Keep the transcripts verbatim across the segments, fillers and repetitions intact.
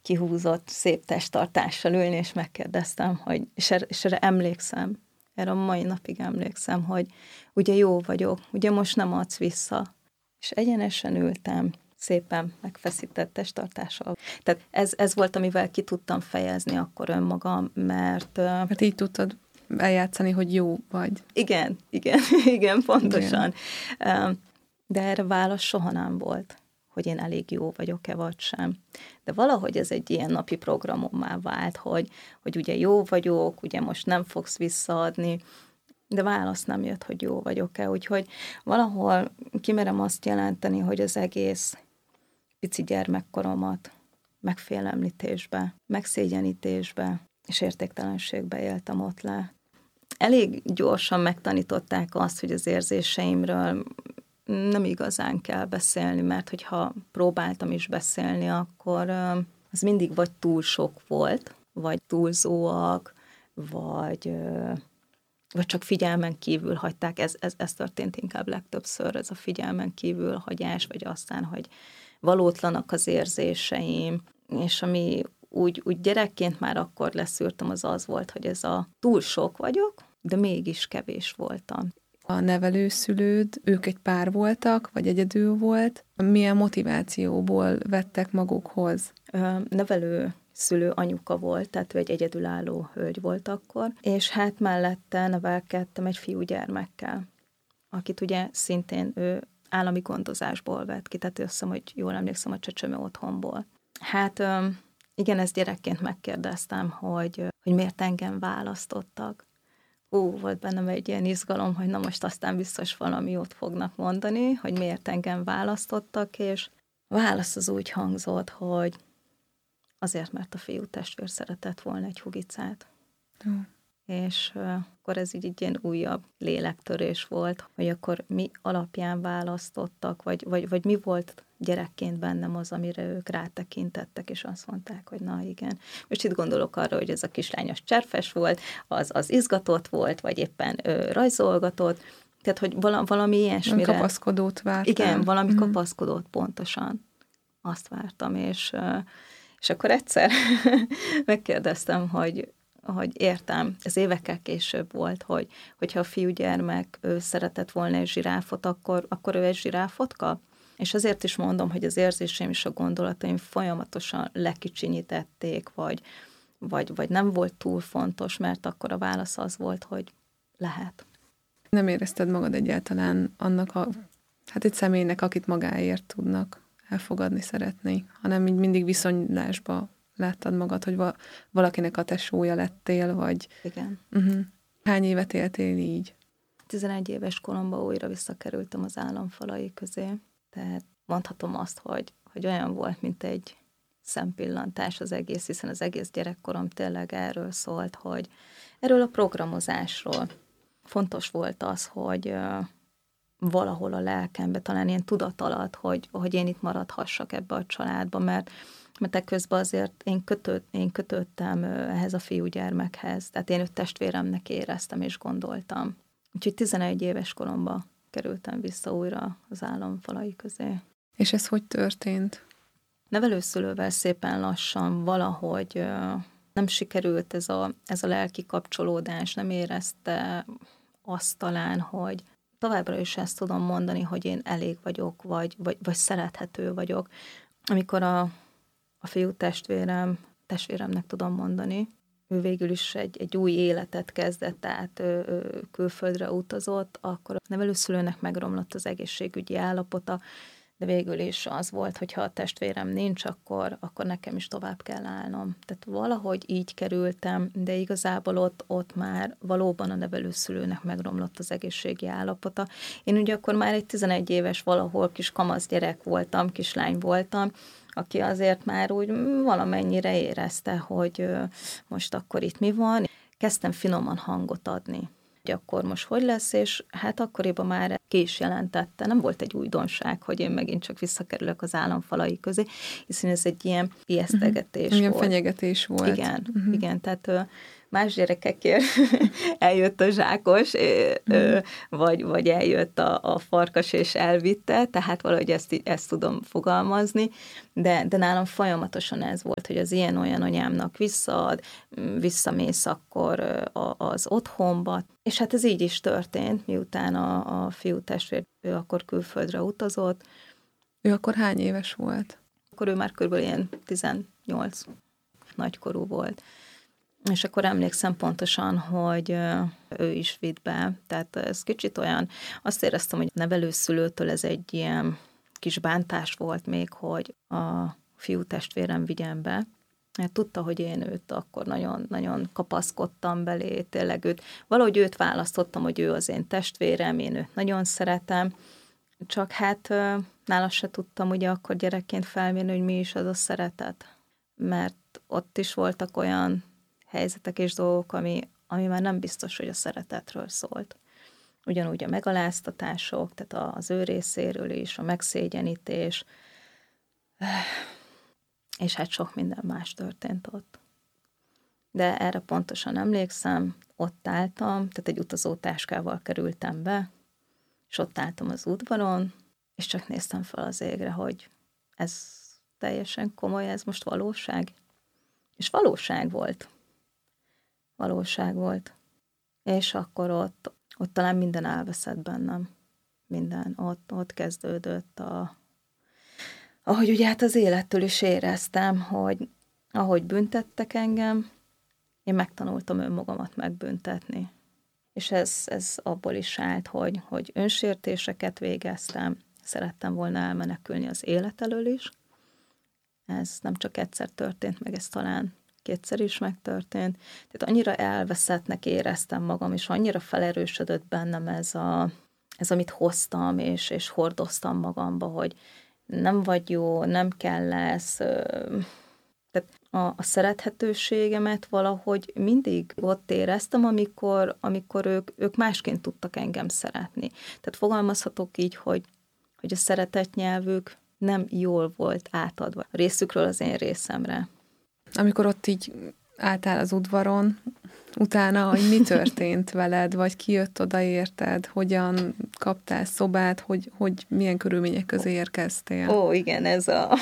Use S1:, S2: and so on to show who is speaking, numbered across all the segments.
S1: kihúzott, szép testtartással ülni, és megkérdeztem, hogy, és erre, és erre emlékszem, erre a mai napig emlékszem, hogy ugye jó vagyok, ugye most nem adsz vissza. És egyenesen ültem, szépen megfeszített testtartással. Tehát ez, ez volt, amivel ki tudtam fejezni akkor önmagam, mert...
S2: Mert így tudtad eljátszani, hogy jó vagy.
S1: Igen, igen, igen, pontosan. Igen. De erre válasz soha nem volt, hogy én elég jó vagyok-e vagy sem. De valahogy ez egy ilyen napi programommá vált, hogy, hogy ugye jó vagyok, ugye most nem fogsz visszaadni, de válasz nem jött, hogy jó vagyok-e. Úgyhogy valahol kimerem azt jelenteni, hogy az egész pici gyermekkoromat megfélemlítésbe, megszégyenítésbe és értéktelenségbe éltem ott le. Elég gyorsan megtanították azt, hogy az érzéseimről nem igazán kell beszélni, mert hogyha próbáltam is beszélni, akkor az mindig vagy túl sok volt, vagy túlzóak, vagy, vagy csak figyelmen kívül hagyták. Ez, ez, ez történt inkább legtöbbször, ez a figyelmen kívül hagyás, vagy aztán, hogy valótlanak az érzéseim, és ami úgy, úgy gyerekként már akkor leszűrtem, az az volt, hogy ez a túl sok vagyok, de mégis kevés voltam.
S2: A nevelőszülőd, ők egy pár voltak, vagy egyedül volt? Milyen motivációból vettek magukhoz?
S1: Ö, nevelő szülő anyuka volt, tehát ő egy egyedülálló hölgy volt akkor, és hát mellette nevelkedtem egy fiúgyermekkel, akit ugye szintén ő állami gondozásból vett ki, tehát összem, hogy jól emlékszem, a csecsemő otthonból. Hát igen, ezt gyerekként megkérdeztem, hogy, hogy miért engem választottak. Ó, volt bennem egy ilyen izgalom, hogy na most aztán biztos valami jót fognak mondani, hogy miért engem választottak, és a válasz az úgy hangzott, hogy azért, mert a fiú testvér szeretett volna egy hugicát. Mm. És uh, akkor ez így egy ilyen újabb lélektörés volt, hogy akkor mi alapján választottak, vagy, vagy, vagy mi volt gyerekként bennem az, amire ők rátekintettek, és azt mondták, hogy na igen. Most itt gondolok arra, hogy ez a kislányos cserfes volt, az, az izgatott volt, vagy éppen ö, rajzolgatott, tehát, hogy vala, valami ilyesmire...
S2: Kapaszkodót vártam.
S1: Igen, valami
S2: mm.
S1: kapaszkodót, pontosan. Azt vártam, és, és akkor egyszer megkérdeztem, hogy hogy értem, ez évekkel később volt, hogy hogyha a fiúgyermek ő szeretett volna egy zsiráfot, akkor, akkor ő egy zsiráfot kap. És azért is mondom, hogy az érzéseim és a gondolataim folyamatosan lekicsinyítették, vagy, vagy, vagy nem volt túl fontos, mert akkor a válasz az volt, hogy lehet.
S2: Nem érezted magad egyáltalán annak a, hát egy személynek, akit magáért tudnak elfogadni, szeretni, hanem így mindig viszonylásba láttad magad, hogy va- valakinek a tesója lettél, vagy...
S1: Igen.
S2: Uh-huh. Hány évet éltél így?
S1: tizenegy éves koromban újra visszakerültem az államfalai közé. Tehát mondhatom azt, hogy, hogy olyan volt, mint egy szempillantás az egész, hiszen az egész gyerekkorom tényleg erről szólt, hogy erről a programozásról. Fontos volt az, hogy uh, valahol a lelkembe, talán ilyen tudat alatt, hogy, hogy én itt maradhassak ebbe a családba, mert mert ekközben azért én, kötőd, én kötődtem ehhez a fiúgyermekhez, tehát én őt testvéremnek éreztem és gondoltam. Úgyhogy tizenegy éves koromban kerültem vissza újra az államfalai közé.
S2: És ez hogy történt?
S1: Nevelőszülővel szépen lassan valahogy nem sikerült ez a, ez a lelki kapcsolódás, nem érezte azt talán, hogy továbbra is ezt tudom mondani, hogy én elég vagyok, vagy, vagy, vagy szerethető vagyok. Amikor a A fiú testvérem, testvéremnek tudom mondani, ő végül is egy, egy új életet kezdett, tehát ő, ő külföldre utazott, akkor a nevelőszülőnek megromlott az egészségügyi állapota, de végül is az volt, hogy ha a testvérem nincs, akkor, akkor nekem is tovább kell állnom. Tehát valahogy így kerültem, de igazából ott, ott már valóban a nevelőszülőnek megromlott az egészségi állapota. Én ugye akkor már egy tizenegy éves valahol kis kamasz gyerek voltam, kislány voltam, aki azért már úgy valamennyire érezte, hogy most akkor itt mi van. Kezdtem finoman hangot adni, hogy akkor most hogy lesz, és hát akkoriban már ki is jelentette. Nem volt egy újdonság, hogy én megint csak visszakerülök az államfalai közé, hiszen ez egy ilyen ijesztegetés
S2: uh-huh.
S1: volt.
S2: Ilyen fenyegetés volt.
S1: Igen,
S2: uh-huh.
S1: igen, tehát más gyerekekért eljött a zsákos, mm. vagy, vagy eljött a, a farkas és elvitte, tehát valahogy ezt, ezt tudom fogalmazni, de, de nálam folyamatosan ez volt, hogy az ilyen-olyan anyámnak visszaad, visszamész akkor az otthonba, és hát ez így is történt, miután a, a fiú testvér, ő akkor külföldre utazott.
S2: Ő akkor hány éves volt?
S1: Akkor ő már körülbelül ilyen tizennyolc nagykorú volt. És akkor emlékszem pontosan, hogy ő is vitt be. Tehát ez kicsit olyan, azt éreztem, hogy a nevelőszülőtől ez egy ilyen kis bántás volt még, hogy a fiú testvérem vigyen be. Mert tudta, hogy én őt akkor nagyon-nagyon kapaszkodtam belé, tényleg őt. Valahogy őt választottam, hogy ő az én testvérem, én őt nagyon szeretem. Csak hát nála se tudtam ugye akkor gyerekként felmérni, hogy mi is az a szeretet. Mert ott is voltak olyan helyzetek és dolgok, ami, ami már nem biztos, hogy a szeretetről szólt. Ugyanúgy a megaláztatások, tehát az ő részéről is, a megszégyenítés, és hát sok minden más történt ott. De erre pontosan emlékszem, ott álltam, tehát egy utazótáskával kerültem be, és ott álltam az udvaron, és csak néztem fel az égre, hogy ez teljesen komoly, ez most valóság. És valóság volt. Valóság volt. És akkor ott, ott talán minden elveszett bennem. Minden. Ott, ott kezdődött a... Ahogy ugye hát az élettől is éreztem, hogy ahogy büntettek engem, én megtanultam önmagamat megbüntetni. És ez, ez abból is állt, hogy, hogy önsértéseket végeztem, szerettem volna elmenekülni az élet elől is. Ez nem csak egyszer történt meg, ez talán kétszer is megtörtént. Tehát annyira elveszettnek éreztem magam, és annyira felerősödött bennem ez, a, ez amit hoztam, és, és hordoztam magamba, hogy nem vagy jó, nem kell lesz. Tehát a, a szerethetőségemet valahogy mindig ott éreztem, amikor, amikor ők, ők másként tudtak engem szeretni. Tehát fogalmazhatok így, hogy, hogy a szeretetnyelvük nem jól volt átadva a részükről az én részemre.
S2: Amikor ott így álltál az udvaron, utána, hogy mi történt veled, vagy ki jött oda érted, hogyan kaptál szobát, hogy, hogy milyen körülmények közé érkeztél?
S1: Ó, igen, ez a...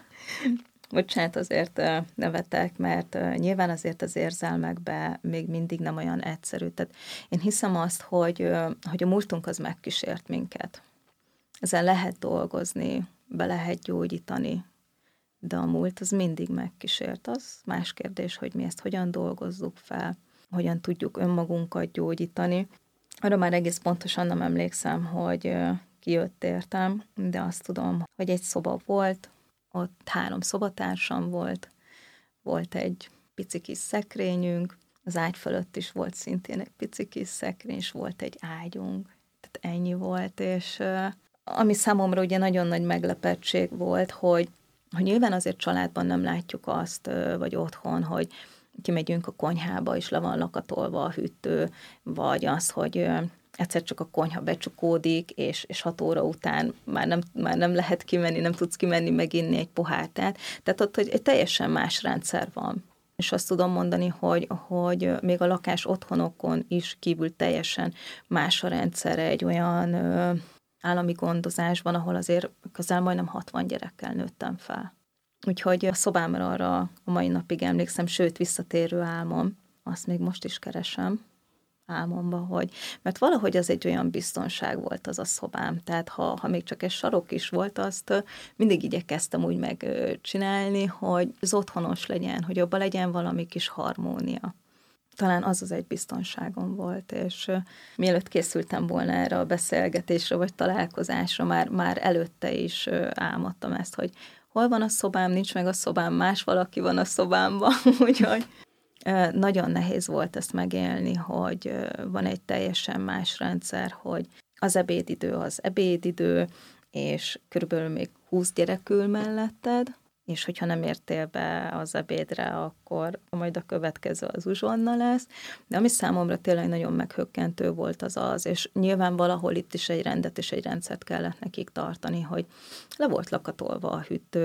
S1: Bocsánat, azért nevetek, mert nyilván azért az érzelmekben még mindig nem olyan egyszerű. Tehát én hiszem azt, hogy, hogy a múltunk az megkísért minket. Ezen lehet dolgozni, be lehet gyógyítani, de a múlt az mindig megkísért. Az más kérdés, hogy mi ezt hogyan dolgozzuk fel, hogyan tudjuk önmagunkat gyógyítani. Arra már egész pontosan nem emlékszem, hogy ki jött értem, de azt tudom, hogy egy szoba volt, ott három szobatársam volt, volt egy pici kis szekrényünk, az ágy fölött is volt szintén egy pici kis szekrény, és volt egy ágyunk, tehát ennyi volt, és ami számomra ugye nagyon nagy meglepettség volt, hogy, hogy nyilván azért családban nem látjuk azt, vagy otthon, hogy kimegyünk a konyhába, és le van lakatolva a hűtő, vagy az, hogy egyszer csak a konyha becsukódik, és, és hat óra után már nem, már nem lehet kimenni, nem tudsz kimenni meginni egy pohár teát. Tehát ott egy, egy teljesen más rendszer van. És azt tudom mondani, hogy, hogy még a lakás otthonokon is kívül teljesen más a rendszere egy olyan ö, állami gondozásban, ahol azért közel majdnem hatvan gyerekkel nőttem fel. Úgyhogy a szobámra arra a mai napig emlékszem, sőt visszatérő álmom, azt még most is keresem álmomba, hogy, mert valahogy az egy olyan biztonság volt az a szobám, tehát ha, ha még csak egy sarok is volt, azt mindig igyekeztem úgy megcsinálni, hogy az otthonos legyen, hogy abban legyen valami kis harmónia. Talán az az egy biztonságom volt, és mielőtt készültem volna erre a beszélgetésre, vagy találkozásra, már, már előtte is álmodtam ezt, hogy hol van a szobám, nincs meg a szobám, más valaki van a szobámban, úgyhogy nagyon nehéz volt ezt megélni, hogy van egy teljesen más rendszer, hogy az ebédidő az ebédidő, és körülbelül még húsz gyerek ül melletted, és hogyha nem értél be az ebédre, akkor majd a következő az uzsonna lesz. De ami számomra tényleg nagyon meghökkentő volt az az, és nyilván valahol itt is egy rendet és egy rendszert kellett nekik tartani, hogy le volt lakatolva a hűtő,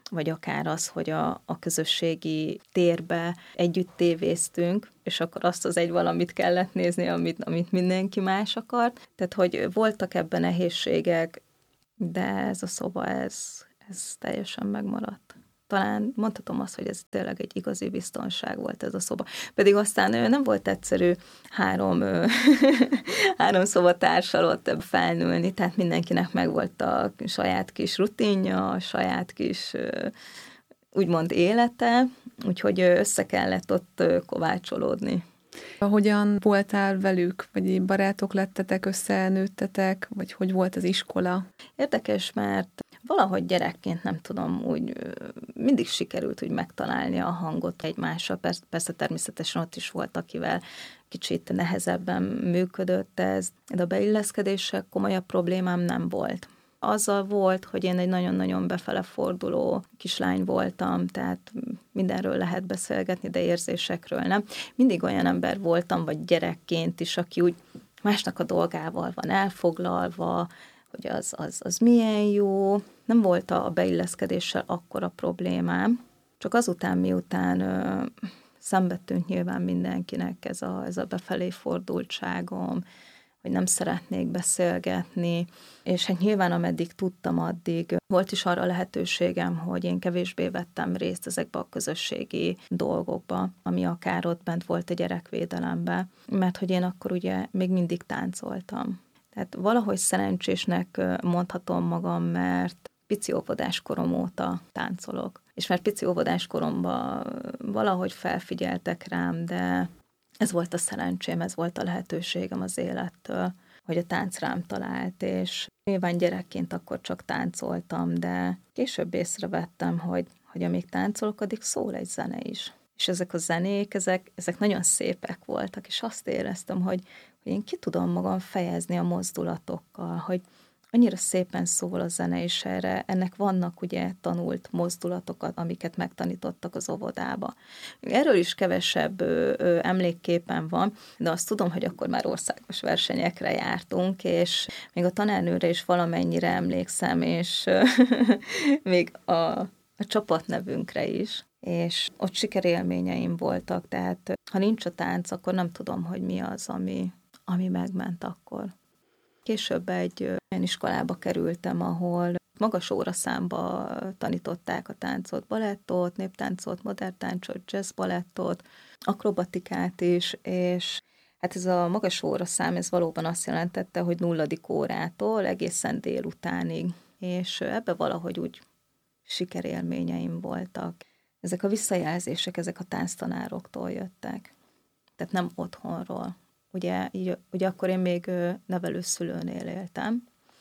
S1: vagy akár az, hogy a, a közösségi térbe együtt tévéztünk, és akkor azt az egy valamit kellett nézni, amit, amit mindenki más akart. Tehát, hogy voltak ebben nehézségek, de ez a szoba, ez, ez teljesen megmaradt. Talán mondhatom azt, hogy ez tényleg egy igazi biztonság volt ez a szoba. Pedig aztán nem volt egyszerű három, három szobatársal ott felnülni, tehát mindenkinek megvolt a saját kis rutinja, a saját kis úgymond élete, úgyhogy össze kellett ott kovácsolódni.
S2: Hogyan voltál velük? Vagy barátok lettetek, összenőttetek? Vagy hogy volt az iskola?
S1: Érdekes, mert valahogy gyerekként, nem tudom, úgy mindig sikerült úgy megtalálni a hangot egymással. Persze természetesen ott is volt, akivel kicsit nehezebben működött ez, de a beilleszkedéssel komolyabb problémám nem volt. Azzal volt, hogy én egy nagyon-nagyon befele forduló kislány voltam, tehát mindenről lehet beszélgetni, de érzésekről nem. Mindig olyan ember voltam, vagy gyerekként is, aki úgy másnak a dolgával van elfoglalva, hogy az, az, az milyen jó. Nem volt a beilleszkedéssel akkora problémám, csak azután, miután ö, szembe tűnt nyilván mindenkinek ez a, ez a befelé fordultságom, hogy nem szeretnék beszélgetni, és hát nyilván ameddig tudtam, addig volt is arra lehetőségem, hogy én kevésbé vettem részt ezekbe a közösségi dolgokba, ami akár ott bent volt a gyerekvédelemben, mert hogy én akkor ugye még mindig táncoltam. Tehát valahogy szerencsésnek mondhatom magam, mert pici óvodás korom óta táncolok. És mert pici óvodás koromban valahogy felfigyeltek rám, de ez volt a szerencsém, ez volt a lehetőségem az élettől, hogy a tánc rám talált, és nyilván gyerekként akkor csak táncoltam, de később észrevettem, hogy, hogy amíg táncolok, addig szól egy zene is. És ezek a zenék, ezek, ezek nagyon szépek voltak, és azt éreztem, hogy, hogy én ki tudom magam fejezni a mozdulatokkal, hogy annyira szépen szól a zene, és erre, ennek vannak ugye tanult mozdulatokat, amiket megtanítottak az óvodába. Erről is kevesebb ö, ö, emlékképen van, de azt tudom, hogy akkor már országos versenyekre jártunk, és még a tanárnőre is valamennyire emlékszem, és ö, még a, a csapatnevünkre is. És ott sikerélményeim voltak, tehát ha nincs a tánc, akkor nem tudom, hogy mi az, ami, ami megment akkor. Később egy olyan iskolába kerültem, ahol magas óraszámba tanították a táncot, balettot, néptáncot, modern táncot, jazz balettot, akrobatikát is, és hát ez a magas óraszám, ez valóban azt jelentette, hogy nulladik órától egészen délutánig, és ebbe valahogy úgy sikerélményeim voltak. Ezek a visszajelzések, ezek a tánctanároktól jöttek, tehát nem otthonról. Ugye, így, ugye akkor én még nevelőszülőnél éltem,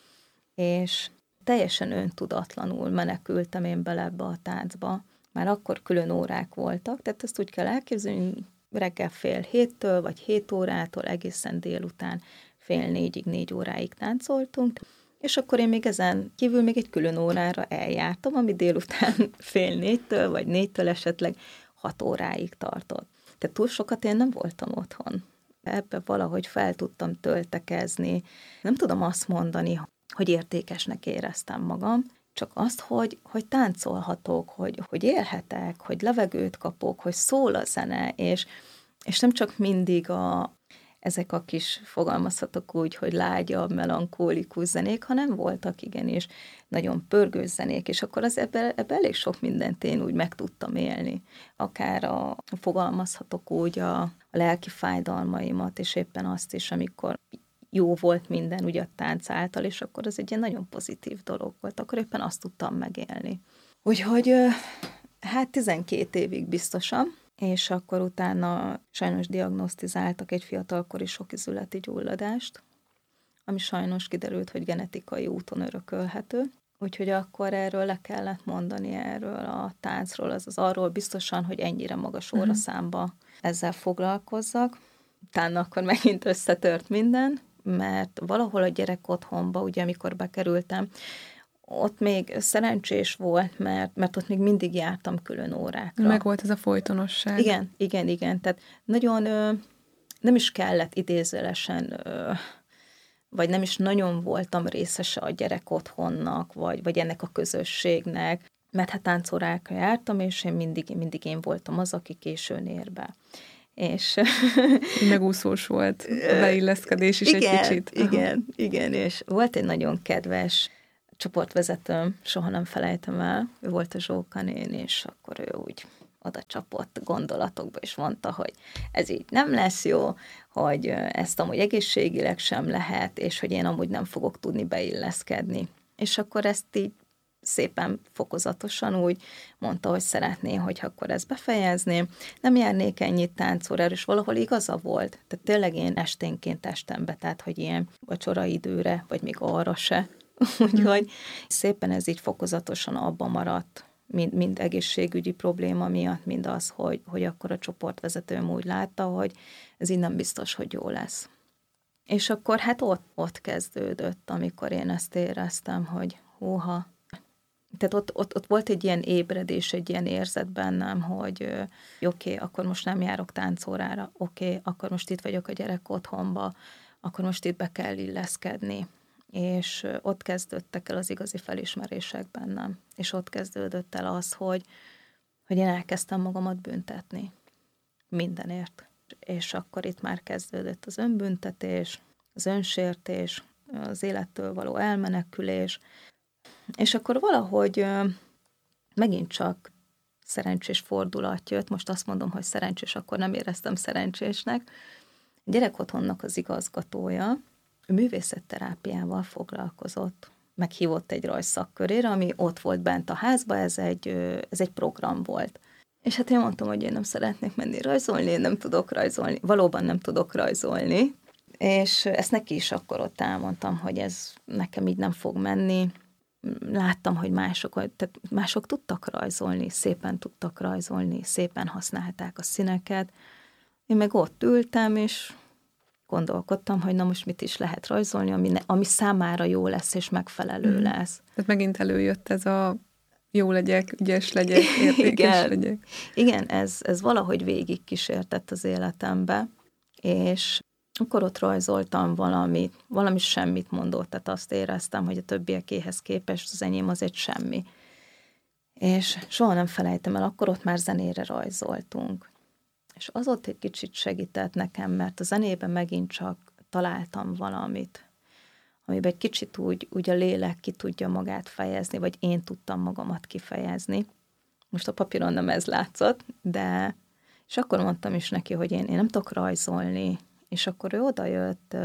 S1: és teljesen öntudatlanul menekültem én bele ebbe a táncba. Már akkor külön órák voltak, tehát ezt úgy kell elképzelni, reggel fél héttől, vagy hét órától egészen délután fél négyig, négy óráig táncoltunk, és akkor én még ezen kívül még egy külön órára eljártam, ami délután fél négytől, vagy négytől esetleg hat óráig tartott. Tehát túl sokat én nem voltam otthon. Ebbe valahogy fel tudtam töltekezni. Nem tudom azt mondani, hogy értékesnek éreztem magam, csak azt, hogy, hogy táncolhatok, hogy, hogy élhetek, hogy levegőt kapok, hogy szól a zene, és, és nem csak mindig a, ezek a kis, fogalmazhatok úgy, hogy lágyabb, melankólikus zenék, hanem voltak igenis nagyon pörgős zenék, és akkor az ebbe, ebbe elég sok mindent én úgy meg tudtam élni. Akár a, fogalmazhatok úgy a, a lelki fájdalmaimat, és éppen azt is, amikor jó volt minden ugye a tánc által, és akkor az egy ilyen nagyon pozitív dolog volt, akkor éppen azt tudtam megélni. Úgyhogy hát tizenkét évig biztosan, és akkor utána sajnos diagnosztizáltak egy fiatalkori sokizületi gyulladást, ami sajnos kiderült, hogy genetikai úton örökölhető. Úgyhogy akkor erről le kellett mondani, erről a táncról, azaz arról biztosan, hogy ennyire magas óraszámba ezzel foglalkozzak. Utána akkor megint összetört minden, mert valahol a gyerek otthonba, ugye amikor bekerültem, ott még szerencsés volt, mert, mert ott még mindig jártam külön órákra.
S2: Meg volt ez a folytonosság.
S1: Igen, igen, igen. Tehát nagyon ö, nem is kellett idézőlesen, ö, vagy nem is nagyon voltam részese a gyerek otthonnak, vagy, vagy ennek a közösségnek. mert hát táncórákra jártam, és én mindig, mindig én voltam az, aki későn ér be. És
S2: megúszós volt a beilleszkedés is
S1: igen,
S2: egy kicsit.
S1: Igen, igen, és volt egy nagyon kedves csoportvezetőm, soha nem felejtem el, ő volt a Zsóka néni, és akkor ő úgy oda csapott gondolatokba, és mondta, hogy ez így nem lesz jó, hogy ezt amúgy egészségileg sem lehet, és hogy én amúgy nem fogok tudni beilleszkedni. És akkor ezt így szépen fokozatosan úgy mondta, hogy szeretné, hogy akkor ezt befejezném. Nem járnék ennyit táncórára, és valahol igaza volt. Tehát tényleg én esténként estem be, tehát hogy ilyen vacsora időre, vagy még arra se. Úgyhogy szépen ez így fokozatosan abba maradt, mind, mind egészségügyi probléma miatt, mind az, hogy, hogy akkor a csoportvezetőm úgy látta, hogy ez így nem biztos, hogy jó lesz. És akkor hát ott, ott kezdődött, amikor én ezt éreztem, hogy húha. Tehát ott, ott, ott volt egy ilyen ébredés, egy ilyen érzet bennem, hogy oké, okay, akkor most nem járok táncórára, oké, okay, akkor most itt vagyok a gyerek otthonba, akkor most itt be kell illeszkedni. És ott kezdődtek el az igazi felismerések bennem. És ott kezdődött el az, hogy, hogy én elkezdtem magamat büntetni. Mindenért. És akkor itt már kezdődött az önbüntetés, az önsértés, az élettől való elmenekülés, és akkor valahogy megint csak szerencsés fordulat jött, most azt mondom, hogy szerencsés, akkor nem éreztem szerencsésnek. A gyerekotthonnak az igazgatója, ő művészetterápiával foglalkozott, meghívott egy rajzszakkörére, ami ott volt bent a házba, ez egy, ez egy program volt. És hát én mondtam, hogy én nem szeretnék menni rajzolni, én nem tudok rajzolni, valóban nem tudok rajzolni, és ezt neki is akkor ott elmondtam, hogy ez nekem így nem fog menni. Láttam, hogy mások, tehát mások tudtak rajzolni, szépen tudtak rajzolni, szépen használták a színeket. Én meg ott ültem, és gondolkodtam, hogy na most mit is lehet rajzolni, ami, ne, ami számára jó lesz, és megfelelő mm. lesz.
S2: Tehát megint előjött ez a jó legyek, ügyes legyek, értékes
S1: Igen.
S2: legyek.
S1: Igen, ez, ez valahogy végig kísértett az életembe, és akkor ott rajzoltam valamit, valami semmit mondott, tehát azt éreztem, hogy a többiekéhez képest az enyém az egy semmi. És soha nem felejtem el, akkor ott már zenére rajzoltunk. És az ott egy kicsit segített nekem, mert a zenében megint csak találtam valamit, amiben egy kicsit úgy, úgy a lélek ki tudja magát fejezni, vagy én tudtam magamat kifejezni. Most a papíron nem ez látszott, de és akkor mondtam is neki, hogy én, én nem tudok rajzolni, és akkor ő odajött,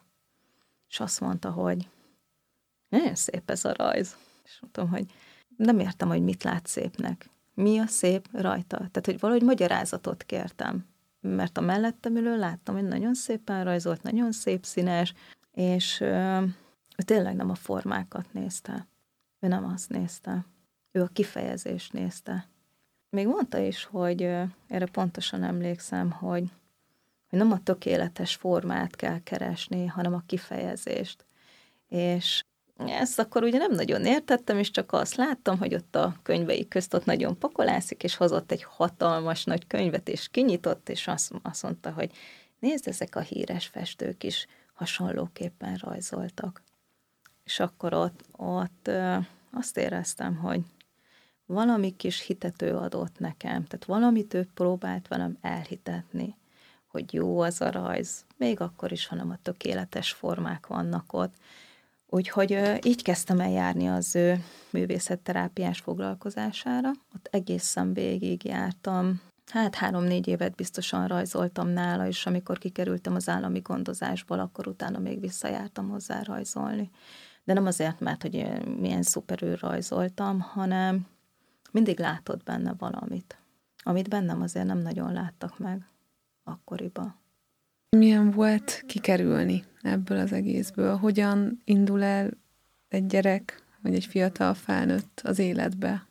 S1: és azt mondta, hogy nagyon szép ez a rajz. És mondtam, hogy nem értem, hogy mit lát szépnek. Mi a szép rajta? Tehát, hogy valahogy magyarázatot kértem. Mert a mellettem ülő láttam, hogy nagyon szépen rajzolt, nagyon szép színes, és ő tényleg nem a formákat nézte. Ő nem azt nézte. Ő a kifejezést nézte. Még mondta is, hogy erre pontosan emlékszem, hogy hogy nem a tökéletes formát kell keresni, hanem a kifejezést. És ezt akkor ugye nem nagyon értettem, és csak azt láttam, hogy ott a könyvei közt ott nagyon pakolászik, és hozott egy hatalmas nagy könyvet, és kinyitott, és azt, azt mondta, hogy nézd, ezek a híres festők is hasonlóképpen rajzoltak. És akkor ott, ott azt éreztem, hogy valami kis hitet ő adott nekem, tehát valamit ő próbált velem elhitetni, hogy jó az a rajz, még akkor is, hanem a tökéletes formák vannak ott. Úgyhogy így kezdtem el járni az ő művészetterápiás foglalkozására. Ott egészen végig jártam. Hát három-négy évet biztosan rajzoltam nála, és amikor kikerültem az állami gondozásból, akkor utána még visszajártam hozzá rajzolni. De nem azért, mert hogy milyen szuperül rajzoltam, hanem mindig látott benne valamit, amit bennem azért nem nagyon láttak meg akkoriban.
S2: Milyen volt kikerülni ebből az egészből? Hogyan indul el egy gyerek, vagy egy fiatal felnőtt az életbe?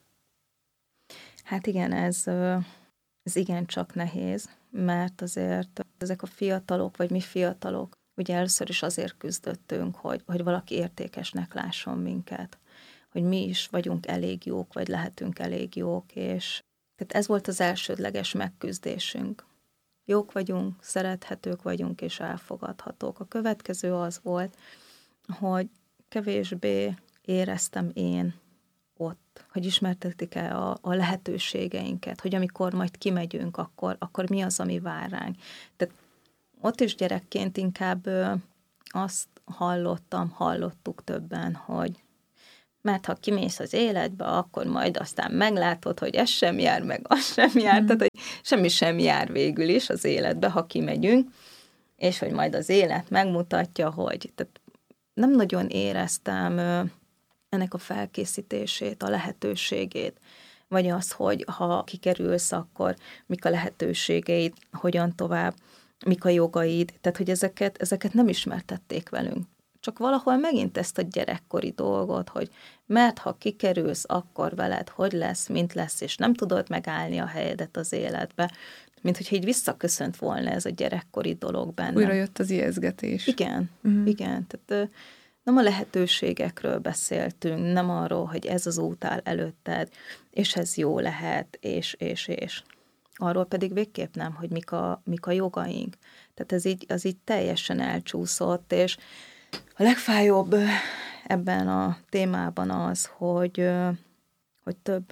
S1: Hát igen, ez, ez igencsak nehéz, mert azért ezek a fiatalok, vagy mi fiatalok, ugye először is azért küzdöttünk, hogy, hogy valaki értékesnek lásson minket, hogy mi is vagyunk elég jók, vagy lehetünk elég jók, és tehát ez volt az elsődleges megküzdésünk. Jók vagyunk, szerethetők vagyunk, és elfogadhatók. A következő az volt, hogy kevésbé éreztem én ott, hogy ismertetik-e a, a lehetőségeinket, hogy amikor majd kimegyünk, akkor, akkor mi az, ami vár ránk. Tehát ott is gyerekként inkább ö, azt hallottam, hallottuk többen, hogy mert ha kimész az életbe, akkor majd aztán meglátod, hogy ez sem jár, meg az sem jár, mm. tehát hogy semmi sem jár végül is az életbe, ha kimegyünk, és hogy majd az élet megmutatja, hogy tehát nem nagyon éreztem ö, ennek a felkészítését, a lehetőségét, vagy az, hogy ha kikerülsz, akkor mik a lehetőségeid, hogyan tovább, mik a jogaid, tehát hogy ezeket, ezeket nem ismertették velünk. Csak valahol megint ezt a gyerekkori dolgot, hogy mert ha kikerülsz, akkor veled hogy lesz, mint lesz, és nem tudod megállni a helyedet az életbe, mint hogyha így visszaköszönt volna ez a gyerekkori dolog bennem.
S2: Újra jött az ijesztgetés.
S1: Igen, uh-huh. igen, tehát nem a lehetőségekről beszéltünk, nem arról, hogy ez az út áll előtted, és ez jó lehet, és, és, és. Arról pedig végképp nem, hogy mik a, mik a jogaink. Tehát ez így, az így teljesen elcsúszott, és a legfájóbb ebben a témában az, hogy, hogy több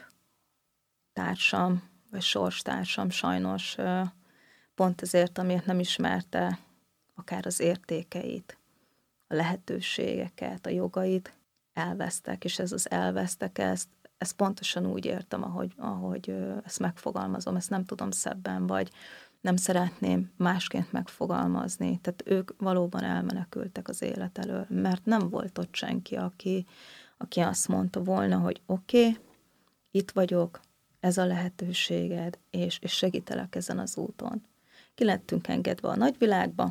S1: társam, vagy sorstársam sajnos pont ezért, amiért nem ismerte akár az értékeit, a lehetőségeket, a jogait, elvesztek, és ez az elvesztek, ezt, ezt pontosan úgy értem, ahogy, ahogy ezt megfogalmazom, ezt nem tudom szebben, vagy nem szeretném másként megfogalmazni. Tehát ők valóban elmenekültek az élet elől, mert nem volt ott senki, aki, aki azt mondta volna, hogy oké, okay, itt vagyok, ez a lehetőséged, és, és segítelek ezen az úton. Ki lettünk engedve a nagyvilágba,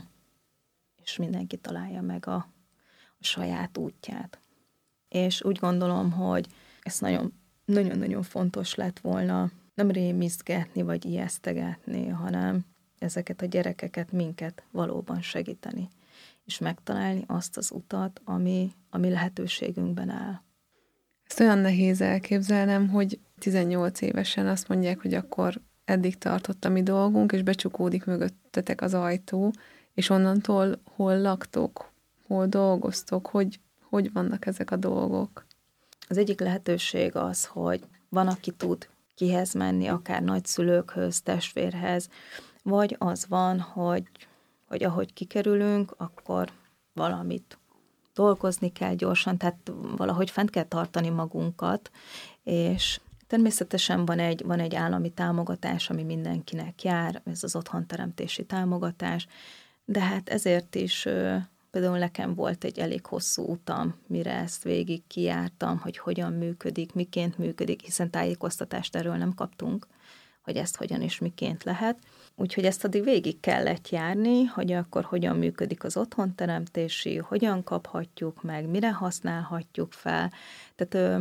S1: és mindenki találja meg a, a saját útját. És úgy gondolom, hogy ez nagyon, nagyon-nagyon fontos lett volna nem rémisztgetni, vagy ijesztegetni, hanem ezeket a gyerekeket, minket valóban segíteni, és megtalálni azt az utat, ami, ami lehetőségünkben áll.
S2: Ezt olyan nehéz elképzelnem, hogy tizennyolc évesen azt mondják, hogy akkor eddig tartott a mi dolgunk, és becsukódik mögöttetek az ajtó, és onnantól hol laktok, hol dolgoztok, hogy, hogy vannak ezek a dolgok?
S1: Az egyik lehetőség az, hogy van, aki tud kihez menni, akár nagyszülőkhöz, testvérhez, vagy az van, hogy, hogy ahogy kikerülünk, akkor valamit dolgozni kell gyorsan, tehát valahogy fent kell tartani magunkat, és természetesen van egy, van egy állami támogatás, ami mindenkinek jár, ez az otthonteremtési támogatás, de hát ezért is például nekem volt egy elég hosszú utam, mire ezt végig kijártam, hogy hogyan működik, miként működik, hiszen tájékoztatást erről nem kaptunk, hogy ezt hogyan és miként lehet. Úgyhogy ezt addig végig kellett járni, hogy akkor hogyan működik az otthonteremtési, hogyan kaphatjuk meg, mire használhatjuk fel. Tehát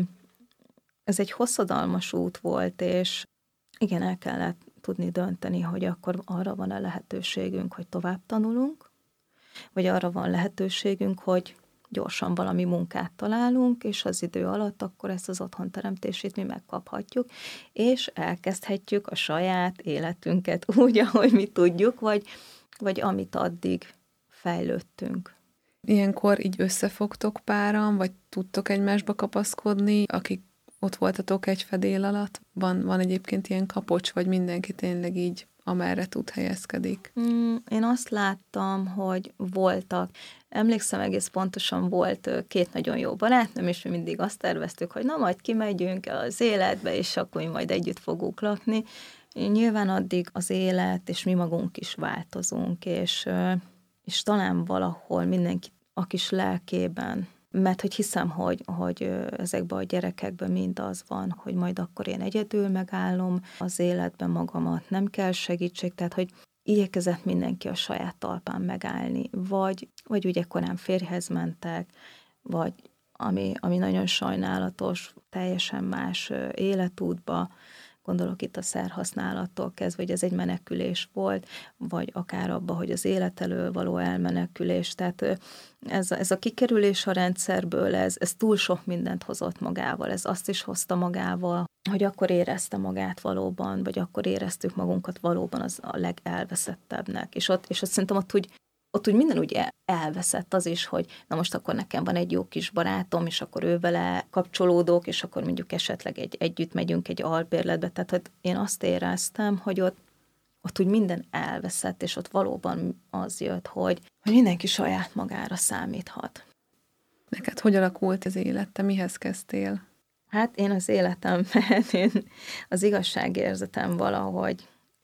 S1: ez egy hosszadalmas út volt, és igen, el kellett tudni dönteni, hogy akkor arra van a lehetőségünk, hogy tovább tanulunk, vagy arra van lehetőségünk, hogy gyorsan valami munkát találunk, és az idő alatt akkor ezt az otthonteremtését mi megkaphatjuk, és elkezdhetjük a saját életünket úgy, ahogy mi tudjuk, vagy, vagy amit addig fejlődtünk.
S2: Ilyenkor így összefogtok páran, vagy tudtok egymásba kapaszkodni, akik ott voltatok egy fedél alatt? Van, van egyébként ilyen kapocs, vagy mindenki tényleg így amerre tud helyezkedik?
S1: Mm, én azt láttam, hogy voltak. Emlékszem, egész pontosan volt két nagyon jó barátnőm, és mi mindig azt terveztük, hogy na majd kimegyünk az életbe, és akkor mi majd együtt fogunk lakni. Nyilván addig az élet, és mi magunk is változunk, és, és talán valahol mindenki a kis lelkében, mert hogy hiszem, hogy, hogy ezekben a gyerekekben mind az van, hogy majd akkor én egyedül megállom az életben magamat, nem kell segítség, tehát hogy igyekezett mindenki a saját talpán megállni, vagy, vagy ugye korán férjhez mentek, vagy ami, ami nagyon sajnálatos, teljesen más életútba, gondolok itt a szerhasználattól kezdve, hogy ez egy menekülés volt, vagy akár abba, hogy az élet elől való elmenekülés. Tehát ez, ez a kikerülés a rendszerből, ez, ez túl sok mindent hozott magával. Ez azt is hozta magával, hogy akkor érezte magát valóban, vagy akkor éreztük magunkat valóban az a legelveszettebbnek. És ott, és ott szerintem ott úgy ott úgy minden úgy elveszett az is, hogy na most akkor nekem van egy jó kis barátom, és akkor ő vele kapcsolódok, és akkor mondjuk esetleg egy, együtt megyünk egy albérletbe. Tehát hogy én azt éreztem, hogy ott, ott úgy minden elveszett, és ott valóban az jött, hogy, hogy mindenki saját magára számíthat.
S2: Neked hogy alakult az élet? Te mihez kezdtél?
S1: Hát én az életemben, én az igazságérzetem valahogy